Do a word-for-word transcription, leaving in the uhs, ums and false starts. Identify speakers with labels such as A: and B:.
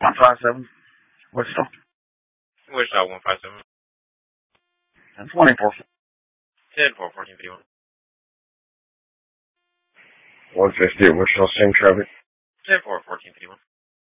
A: one five seven. Wichita.
B: Wichita one five seven.
A: And twenty-four.
B: ten four fourteen fifty-one.
C: one fifty at Wichita, same traffic.
B: ten four fourteen fifty-one.